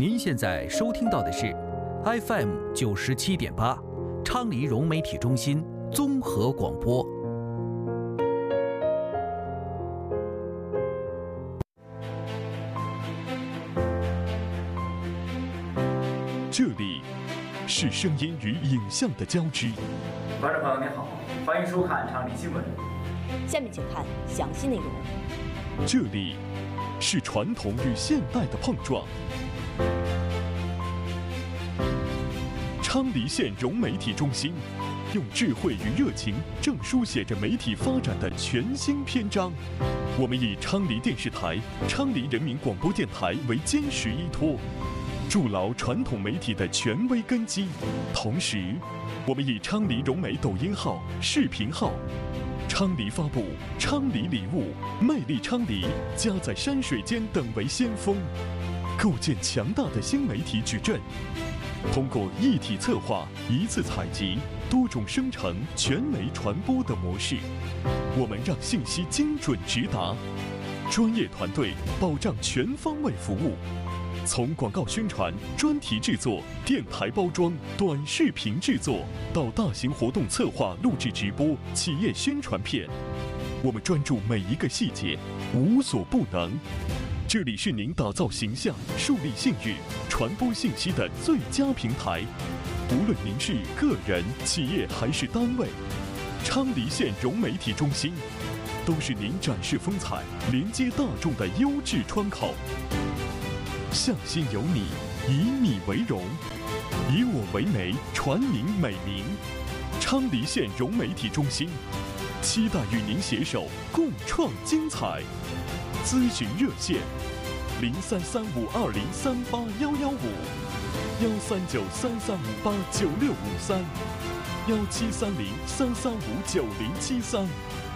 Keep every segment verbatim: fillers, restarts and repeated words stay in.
您现在收听到的是 F M 九十七点八，昌黎融媒体中心综合广播。 这里是声音与影像的交织。 观众朋友您好，欢迎收看昌黎新闻。 下面请看详细内容。 这里是传统与现代的碰撞。昌黎县融媒体中心用智慧与热情，正书写着媒体发展的全新篇章。我们以昌黎电视台、昌黎人民广播电台为坚实依托，筑牢传统媒体的权威根基。同时，我们以昌黎融媒抖音号、视频号、昌黎发布、昌黎礼物、魅力昌黎、家在山水间等为先锋，构建强大的新媒体矩阵。通过一体策划、一次采集、多种生成、全媒传播的模式，我们让信息精准直达，专业团队保障全方位服务。从广告宣传、专题制作、电台包装、短视频制作，到大型活动策划、录制直播、企业宣传片，我们专注每一个细节，无所不能。这里是您打造形象、树立信誉、传播信息的最佳平台。无论您是个人、企业还是单位，昌黎县融媒体中心都是您展示风采、连接大众的优质窗口。向心有你，以你为荣，以我为媒，传您美名。昌黎县融媒体中心期待与您携手共创精彩。咨询热线：零三三五二零三八幺幺五，幺三九三三五八九六五三，幺七三零三三五九零七三。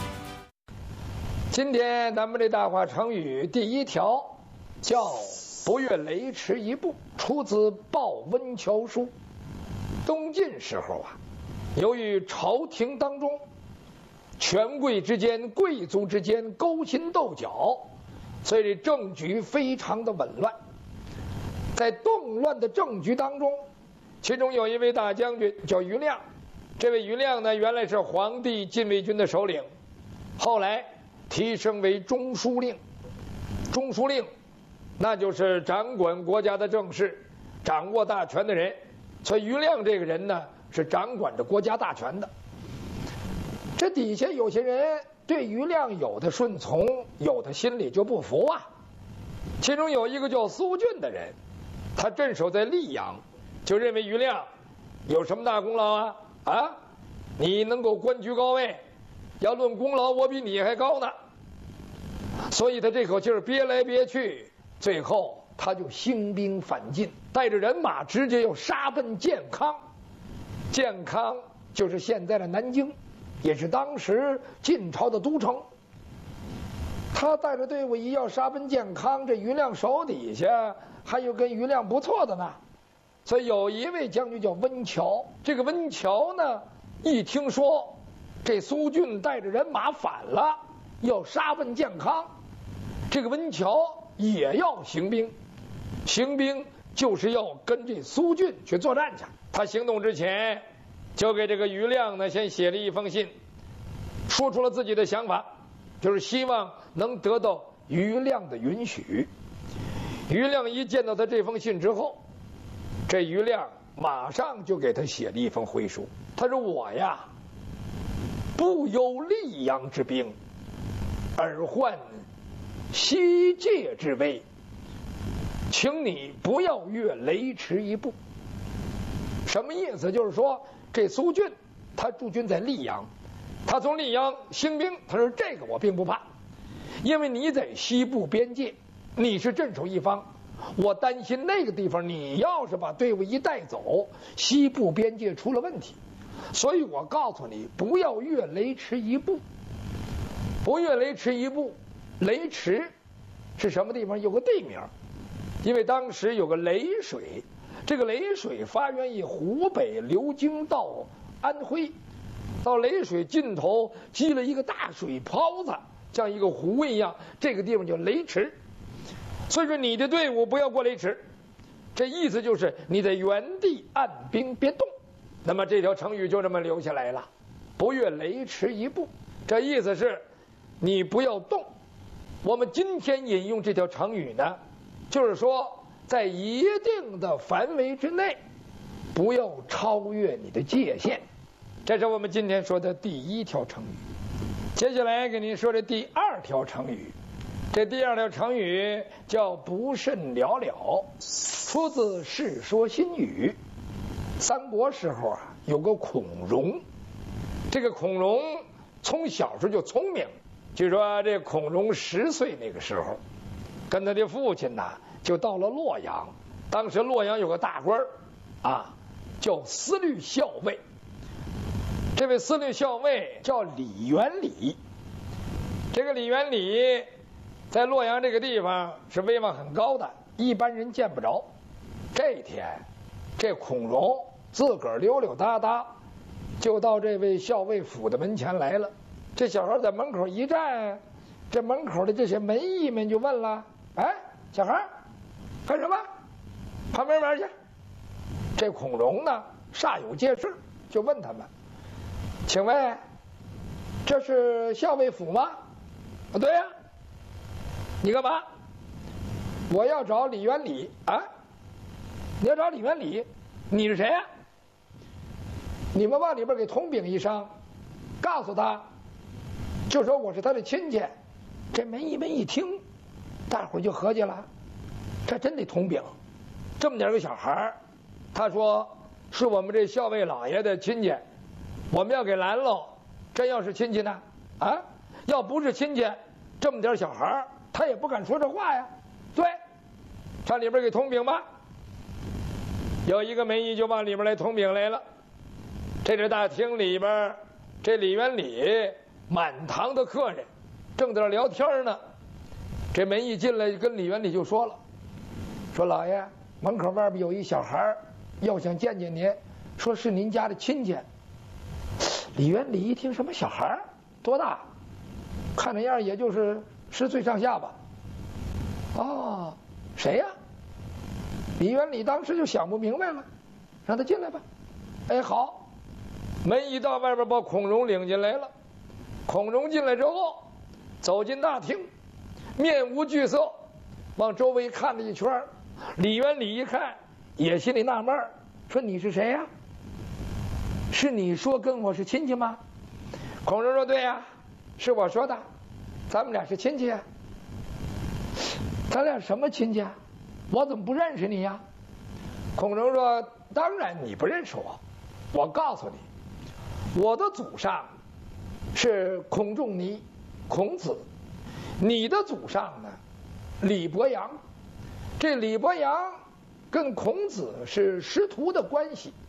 今天咱们这大话成语第一条叫不越雷池一步，出自《报温峤书》。东晋时候啊，由于朝廷当中权贵之间、贵族之间勾心斗角，所以这政局非常的紊乱。在动乱的政局当中，其中有一位大将军叫于亮。这位于亮呢，原来是皇帝禁卫军的首领，后来提升为中书令。中书令那就是掌管国家的政事、掌握大权的人。所以于亮这个人呢，是掌管着国家大权的。这底下有些人对于亮有的顺从，有的心里就不服啊。其中有一个叫苏峻的人，他镇守在溧阳，就认为于亮有什么大功劳啊？啊，你能够官居高位，要论功劳，我比你还高呢。所以他这口气儿憋来憋去，最后他就兴兵反晋，带着人马直接又杀奔建康。建康就是现在的南京，也是当时晋朝的都城。他带着队伍一要杀奔建康，这于亮手底下还有跟于亮不错的呢。所以有一位将军叫温峤，这个温峤呢，一听说这苏峻带着人马反了，要杀奔建康，这个温峤也要行兵。行兵就是要跟这苏峻去作战去。他行动之前，就给这个于亮呢先写了一封信，说出了自己的想法，就是希望能得到于亮的允许。于亮一见到他这封信之后，这于亮马上就给他写了一封回书。他说：“我呀，不忧溧阳之兵，而患西界之危，请你不要越雷池一步。”什么意思？就是说这苏峻他驻军在溧阳，他从溧阳兴兵，他说这个我并不怕，因为你在西部边界，你是镇守一方，我担心那个地方你要是把队伍一带走，西部边界出了问题，所以我告诉你不要越雷池一步。不越雷池一步，雷池是什么地方？有个地名，因为当时有个雷水，这个雷水发源于湖北，流经到安徽，到雷水尽头积了一个大水泡子，像一个湖一样，这个地方叫雷池。所以说你的队伍不要过雷池， 这意思就是你在原地按兵别动。那么这条成语就这么留下来了，不越雷池一步。这意思是你不要动。我们今天引用这条成语呢，就是说在一定的范围之内，不要超越你的界限。这是我们今天说的第一条成语。接下来给您说的第二条成语，这第二条成语叫不甚了了，出自《世说新语》。三国时候啊，有个孔融，这个孔融从小时候就聪明。据说这孔融十岁那个时候，跟他的父亲呐就到了洛阳。当时洛阳有个大官啊，叫司律校尉。这位司律校尉叫李元礼。这个李元礼在洛阳这个地方是威望很高的，一般人见不着。这天，这孔融自个儿溜溜达达，就到这位校尉府的门前来了。这小孩在门口一站，这门口的这些门役们就问了：“哎，小孩干什么？旁边玩去。”这孔融呢，煞有介事，就问他们：“请问，这是校尉府吗？”“啊，对呀。”“你干嘛？”“我要找李元礼。”“啊，你要找李元礼？你是谁呀？”“你们往里边给通禀一声，告诉他，就说我是他的亲戚。”这门一门一听，大伙儿就合计了，这真得通禀。这么点个小孩，他说是我们这校尉老爷的亲戚，我们要给拦喽。真要是亲戚呢？啊，要不是亲戚，这么点小孩他也不敢说这话呀。对，上里边给通禀吧。有一个门役就往里边来通禀来了。这是大厅里边，这李元礼满堂的客人正在那聊天呢。这门一进来，跟李元礼就说了：“说老爷，门口外边有一小孩要想见见您，说是您家的亲戚。”李元礼一听，什么小孩？多大？看那样也就是十岁上下吧。哦，谁呀？李元礼当时就想不明白了，让他进来吧。哎，好。门一到外边，把孔融领进来了。孔融进来之后，走进大厅，面无惧色，往周围看了一圈。李元礼一看，也心里纳闷，说：“你是谁呀？是你说跟我是亲戚吗？”孔融说：“对呀，是我说的，咱们俩是亲戚啊。”“咱俩什么亲戚啊？我怎么不认识你呀？”孔融说：“当然你不认识我，我告诉你，我的祖上是孔仲尼，孔子，你的祖上呢，李伯阳。这李伯阳跟孔子是师徒的关系。